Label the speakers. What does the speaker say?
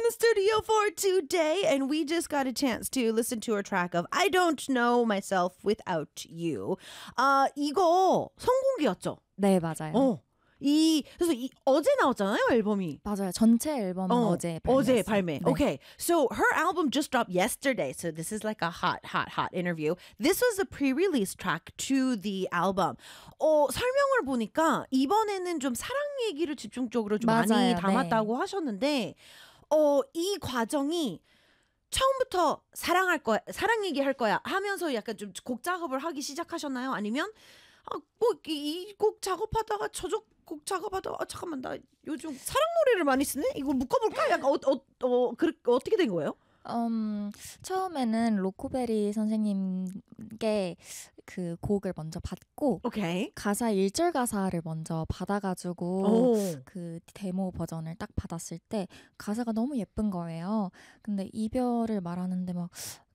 Speaker 1: the studio for today, and we just got a chance to listen to a track of I Don't Know Myself Without You. 이거 성공기였죠?
Speaker 2: 네, 맞아요.
Speaker 1: 그래서 어제 나왔잖아요, 앨범이.
Speaker 2: 맞아요. 전체 앨범은 어제 발매했어요.
Speaker 1: 어제 발매.
Speaker 2: 네.
Speaker 1: Okay, so her album just dropped yesterday. So this is like a hot interview. This was a pre-release track to the album. 설명을 보니까 이번에는 좀 사랑 얘기를 집중적으로 좀 많이
Speaker 2: 맞아요.
Speaker 1: 담았다고 하셨는데, 이 과정이 처음부터 사랑 얘기할 거야 하면서 약간 좀 곡 작업을 하기 시작하셨나요? 아니면 이 곡 작업하다가 저쪽 곡 작업하다가 잠깐만 나 요즘 사랑 노래를 많이 쓰네? 이거 묶어볼까? 약간 어떻게 된 거예요?
Speaker 2: 처음에는 로코베리 선생님께 그 곡을 먼저 받고
Speaker 1: 오케이.
Speaker 2: 가사 1절 가사를 먼저 받아가지고 그 데모 버전을 딱 받았을 때 가사가 너무 예쁜 거예요. 근데 이별을 말하는데 막